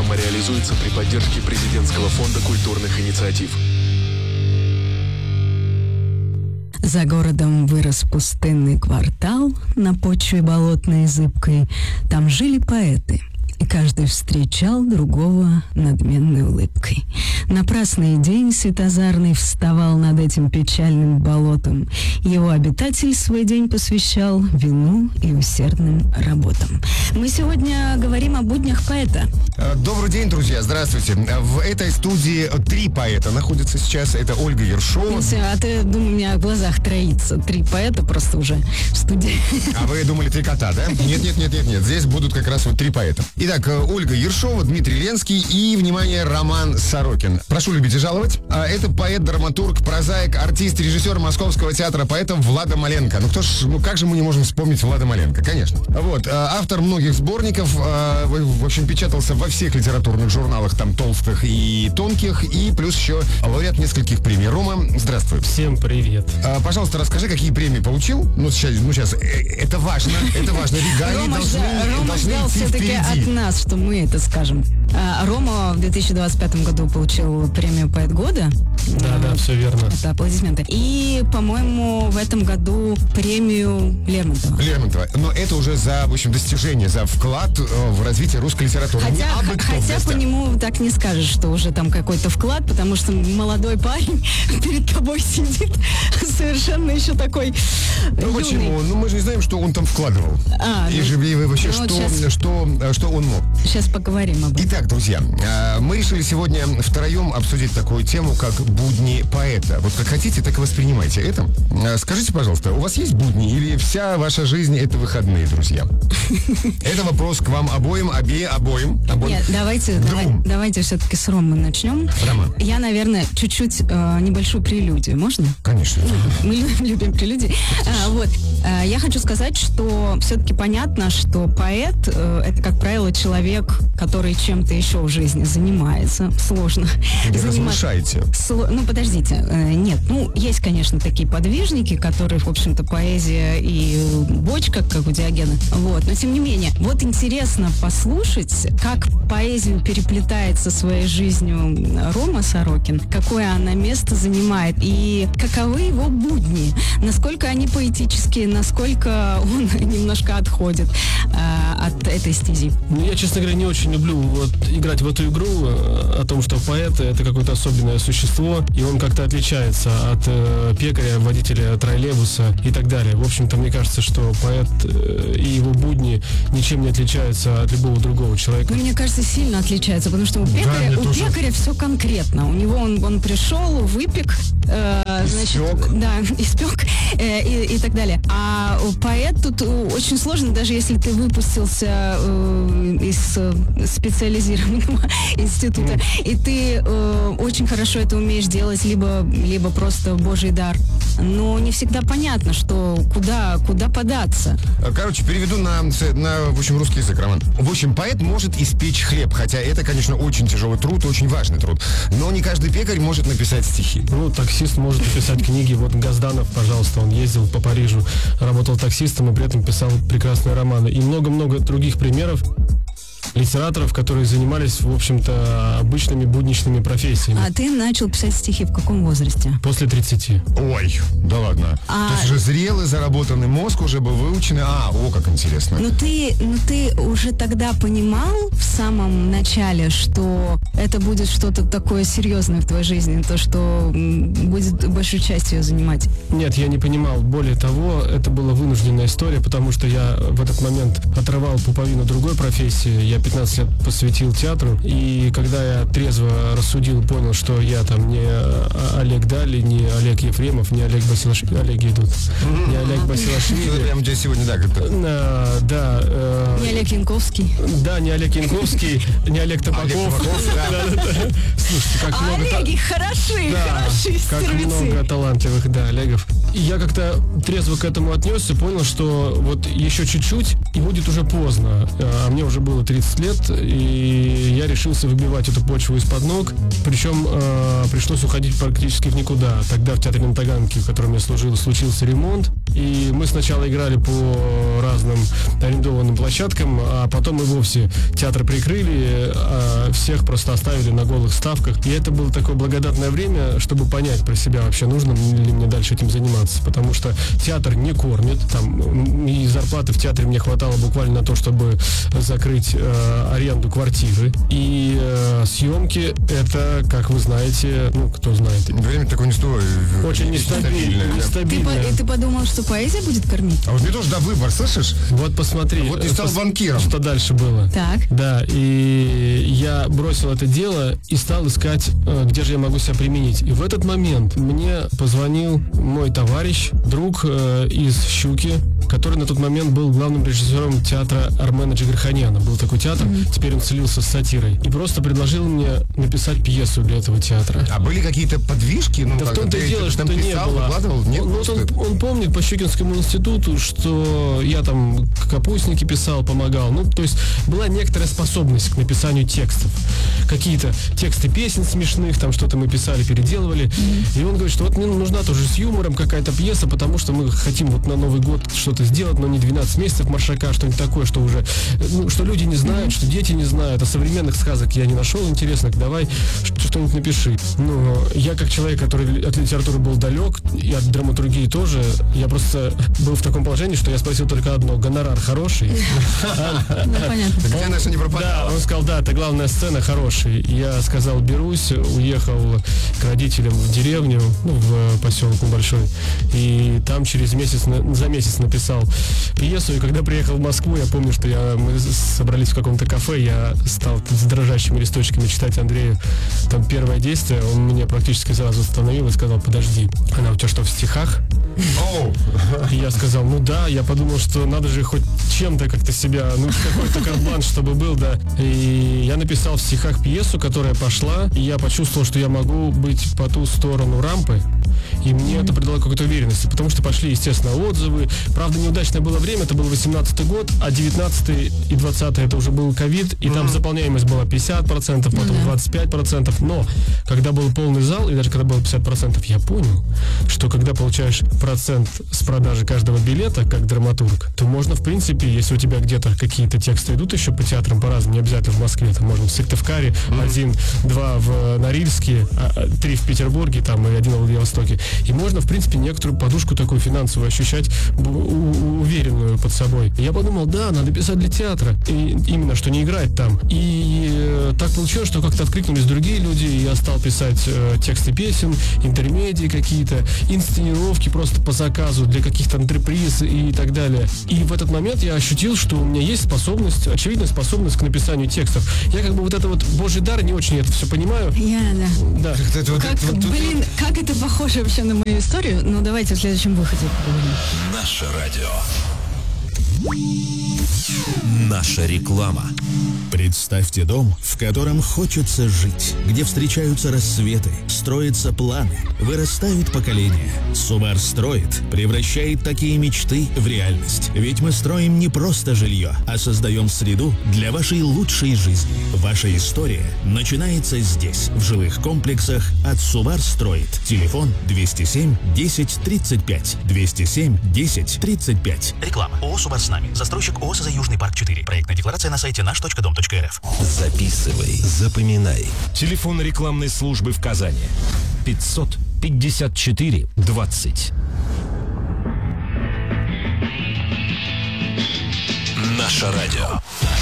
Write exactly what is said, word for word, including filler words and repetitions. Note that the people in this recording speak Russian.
Программа реализуется при поддержке президентского фонда культурных инициатив. За городом вырос пустынный квартал на почве болотной и зыбкой. Там жили поэты, и каждый встречал другого надменной улыбкой. Напрасный день светозарный вставал над этим печальным болотом. Его обитатель свой день посвящал вину и усердным работам. Мы сегодня говорим о буднях поэта. Добрый день, друзья, здравствуйте. В этой студии три поэта находятся сейчас. Это Ольга Ершова. А ты, думаю, у меня в глазах троится. Три поэта просто уже в студии. А вы думали, три кота, да? Нет, нет, нет, нет, нет. Здесь будут как раз вот три поэта. Итак, Ольга Ершова, Дмитрий Ленский и, внимание, Роман Сорокин. Прошу любить и жаловать. Это поэт, драматург, прозаик, артист, режиссер Московского театра поэтов Влада Маленко. Ну кто ж, ну как же мы не можем вспомнить Влада Маленко? Конечно. Вот, автор многих сборников, в общем, печатался во всех литературных журналах, там, толстых и тонких, и плюс еще лауреат нескольких премий. Рома, здравствуй. Всем привет. Пожалуйста, расскажи, какие премии получил. Ну, сейчас, ну, сейчас это важно, это важно. Регалии должны, Рома должны ждал идти все-таки впереди. от нас, что мы это скажем. А, Рома в две тысячи двадцать пятом году получил премию «Поэт года». Да, да, все верно. Это аплодисменты. И, по-моему, в этом году премию Лермонтова. Лермонтова. Но это уже за, в общем, достижение, за вклад в развитие русской литературы. Хотя, Не абы кто в хотя по гостях. нему так не скажешь, что уже там какой-то вклад, потому что молодой парень перед тобой сидит совершенно еще такой Ну юный. почему? Ну мы же не знаем, что он там вкладывал. А, и ну, же и вообще, ну, что, вот щас- что, что он мог. Сейчас поговорим об этом. Итак, друзья, э, мы решили сегодня втроем обсудить такую тему, как будни поэта. Вот как хотите, так и воспринимайте это. Э, Скажите, пожалуйста, у вас есть будни или вся ваша жизнь это выходные, друзья? Это вопрос к вам обоим, обе, обоим. обоим. Нет, давайте, давай- Двум. давайте все-таки с Ромы начнем. Рома. Я, наверное, чуть-чуть э, небольшую прелюдию, можно? Конечно. Мы лю- любим прелюдии. А, вот. А, я хочу сказать, что все-таки понятно, что поэт э, это, как правило, человек, который чем-то еще в жизни занимается. Сложно. Вы Заниматься- размышляете. Сло- Ну, подождите. Э, Нет, ну, есть, конечно, такие подвижники, которые, в общем-то, поэзия и э, бочка, как у Диогена. Вот. Но, тем не менее, вот интересно послушать, как поэзию переплетает со своей жизнью Рома Сорокин, какое она место занимает и каковы его будни, насколько они поэтические, насколько он немножко отходит э, от этой стези. Ну, я, честно говоря, не очень люблю вот играть в эту игру э, о том, что поэт — это какое-то особенное существо, и он как-то отличается от э, пекаря, водителя троллейбуса и так далее. В общем-то, мне кажется, что поэт э, и его будни ничем не отличаются от любого другого человека. Ну, мне кажется, сильно отличается, потому что у пекаря, мне у тоже. пекаря все конкретно. У него он, он пришел, выпек, э, значит, Испек. да, испек э, и, и так далее. А у поэт тут э, очень сложно, даже если ты выпустился э, из э, специализированного института, и ты э, очень хорошо это умеешь делать, либо, либо просто божий дар. Но не всегда понятно, что куда, куда податься. Короче, переведу на, на, в общем, русский язык, Роман. В общем, поэт может испечь хлеб, хотя это, конечно, очень тяжелый труд, очень важный труд. Но не каждый пекарь может написать стихи. Ну, таксист может написать книги. Вот Газданов, пожалуйста, он ездил по Парижу, работал таксистом и при этом писал прекрасные романы. И много-много других примеров литераторов, которые занимались, в общем-то, обычными будничными профессиями. А ты начал писать стихи в каком возрасте? После тридцати. Ой, да ладно. А- То есть уже зрелый, заработанный мозг, уже был выученный. А, о, как интересно. Ну ты, ну ты уже тогда понимал в самом начале, что это будет что-то такое серьезное в твоей жизни, то, что м, будет большую часть ее занимать? Нет, я не понимал. Более того, это была вынужденная история, потому что я в этот момент отрывал пуповину другой профессии. Я пятнадцать лет посвятил театру, и когда я трезво рассудил, понял, что я там не Олег Дали, не Олег Ефремов, не Олег Басилашвили, Олеги идут, не Олег Ну, Басилашвили. прям здесь сегодня, да, как-то. А, да, э, Не Олег Янковский. да, не Олег Янковский, не Олег Табаков. Олег Табаков, да. Да-да-да. Слушайте, как много... та- Олеги хороши, Да, хороши как стервецы. много талантливых, да, Олегов. И я как-то трезво к этому отнесся, понял, что вот еще чуть-чуть, и будет уже поздно. А мне уже было тридцать лет, и я решился выбивать эту почву из-под ног. Причем э, пришлось уходить практически в никуда. Тогда в театре на Таганке, в котором я служил, случился ремонт. И мы сначала играли по разным арендованным площадкам, а потом и вовсе театр прикрыли, а всех просто оставили на голых ставках. И это было такое благодатное время, чтобы понять про себя вообще, нужно ли мне дальше этим заниматься. Потому что театр не кормит. Там и зарплаты в театре мне хватало буквально на то, чтобы закрыть э, аренду квартиры. И э, съемки это, как вы знаете, ну, кто знает. Время такое не стоит. Очень нестабильное. нестабильное. Ты, по- ты подумал, что поэзия будет кормить? А вот мне тоже, да, выбор, слышишь? Вот посмотри. Вот ты стал пос- банкиром. Что дальше было? Так. Да, и я бросил это дело и стал искать, э, где же я могу себя применить. И в этот момент мне позвонил мой товарищ, друг э, из Щуки, который на тот момент был главным режиссером театра Армена Джигарханяна. Был такой театр, mm-hmm. теперь он слился с сатирой. И просто предложил мне написать пьесу для этого театра. А были какие-то подвижки? Ну, Да в том-то и дело, что там не писал, было. выкладывал? Нет, он, вот он, он помнит по Щукинскому институту, что я там капустники писал, помогал. Ну, то есть была некоторая способность к написанию текстов. Какие-то тексты песен смешных, там что-то мы писали, переделывали. Mm-hmm. И он говорит, что вот мне нужна тоже с юмором какая-то пьеса, потому что мы хотим вот на Новый год что-то сделать, но не двенадцать месяцев маршака, что-нибудь такое, что уже, ну, что люди не знают, что дети не знают, а современных сказок я не нашел интересных, давай что-нибудь напиши. Ну, я как человек, который от литературы был далек, и от драматургии тоже, я просто был в таком положении, что я спросил только одно: гонорар хороший? Ну, понятно. Где наша не пропадала? Да, он сказал, да, это главная сцена, хороший. Я сказал, берусь, уехал к родителям в деревню, ну, в поселок небольшой, и там через месяц, за месяц написал пьесу, и когда приехал в Москву, я помню, что я, мы собрались в каком-то кафе, я стал с дрожащими листочками читать Андрею там первое действие, он меня практически сразу остановил и сказал: подожди, она у тебя что, в стихах? И я сказал, ну да, я подумал, что надо же хоть чем-то как-то себя, ну какой-то карт-бланш, чтобы был, да. И я написал в стихах пьесу, которая пошла, и я почувствовал, что я могу быть по ту сторону рампы, и мне mm-hmm. это придало какой-то уверенности, потому что пошли, естественно, отзывы. Правда, неудачное было время, это был восемнадцатый год, а девятнадцатый и двадцатый это уже был ковид, и mm-hmm. там заполняемость была пятьдесят процентов, потом mm-hmm. двадцать пять процентов. Но когда был полный зал, и даже когда было пятьдесят процентов, я понял, что когда получаешь процент с продажи каждого билета, как драматург, то можно, в принципе, если у тебя где-то какие-то тексты идут еще по театрам по-разному, не обязательно в Москве, там можно в Сыктывкаре, mm-hmm. один, два в Норильске, а, три в Петербурге, там, и один в Владивостоке. И можно, в принципе, некоторую подушку такую финансовую ощущать, у- уверенную под собой. И я подумал, да, надо писать для театра. И именно, что не играть там. И э, так получилось, что как-то откликнулись другие люди, и я стал писать э, тексты песен, интермедии какие-то, инсценировки просто по заказу для каких-то антреприз и так далее. И в этот момент я ощутил, что у меня есть способность, очевидная способность к написанию текстов. Я как бы вот это вот божий дар, не очень это все понимаю. Я, да. Да. Это вот- Как, это вот- блин, как это похоже вообще на мою историю. Ну, давайте в следующем выходе поговорим. Наше радио. Наша реклама. Представьте дом, в котором хочется жить, где встречаются рассветы, строятся планы, вырастают поколения. Субар строит, превращает такие мечты в реальность. Ведь мы строим не просто жилье, а создаем среду для вашей лучшей жизни. Ваша история начинается здесь, в жилых комплексах от Субар строит. Телефон двести семь десять тридцать пять. двести семь десять тридцать пять. Реклама. ООО «Субар с нами». Застройщик ООО «СЗ Южный парк четыре». Проектная декларация на сайте наш точка дом точка эр эф. Записывай, запоминай. Телефон рекламной службы в Казани. пятьсот пятьдесят четыре двадцать. Наше радио.